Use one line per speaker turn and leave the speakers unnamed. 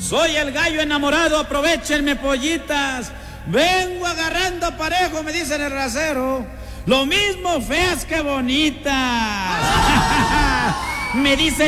Soy el gallo enamorado, aprovechenme pollitas. Vengo agarrando parejo, me dicen el rasero. Lo mismo feas que bonitas. Me dicen